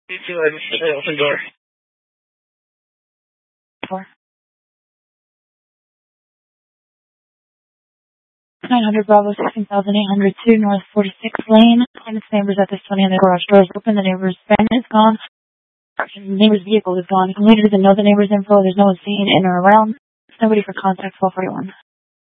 You too, I open door. 4. 900 Bravo 16,802 North 46th Lane. Tenant's neighbors at this 20 and the garage door is open. The neighbor's van is gone. The neighbor's vehicle is gone. Completed to know the neighbor's info. There's no one seen in or around. Nobody for contact 1241.